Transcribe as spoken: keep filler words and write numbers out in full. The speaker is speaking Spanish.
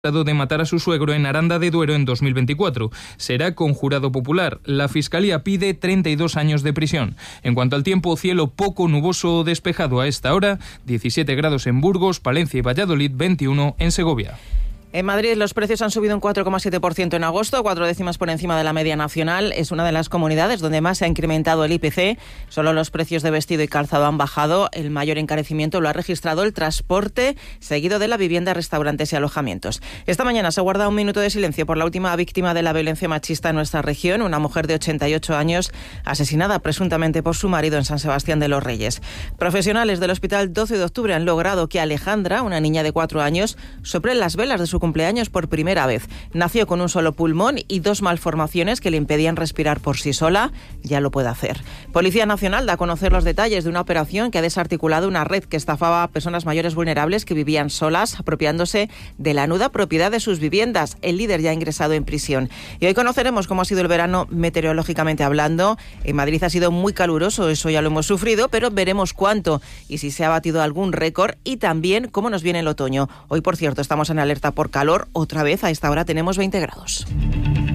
de matar a su suegro en Aranda de Duero en dos mil veinticuatro. Será con jurado popular. La Fiscalía pide treinta y dos años de prisión. En cuanto al tiempo, cielo poco nuboso o despejado a esta hora, diecisiete grados en Burgos, Palencia y Valladolid, veintiuno en Segovia. En Madrid los precios han subido un cuatro coma siete por ciento en agosto, cuatro décimas por encima de la media nacional. Es una de las comunidades donde más se ha incrementado el I P C. Solo los precios de vestido y calzado han bajado. El mayor encarecimiento lo ha registrado el transporte, seguido de la vivienda, restaurantes y alojamientos. Esta mañana se ha guardado un minuto de silencio por la última víctima de la violencia machista en nuestra región, una mujer de ochenta y ocho años, asesinada presuntamente por su marido en San Sebastián de los Reyes. Profesionales del Hospital doce de octubre han logrado que Alejandra, una niña de cuatro años, sople las velas de su cumpleaños por primera vez. Nació con un solo pulmón y dos malformaciones que le impedían respirar por sí sola. Ya lo puede hacer. Policía Nacional da a conocer los detalles de una operación que ha desarticulado una red que estafaba a personas mayores vulnerables que vivían solas, apropiándose de la nuda propiedad de sus viviendas. El líder ya ha ingresado en prisión. Y hoy conoceremos cómo ha sido el verano meteorológicamente hablando. En Madrid ha sido muy caluroso, eso ya lo hemos sufrido, pero veremos cuánto y si se ha batido algún récord, y también cómo nos viene el otoño. Hoy, por cierto, estamos en alerta por calor. Otra vez a esta hora tenemos veinte grados.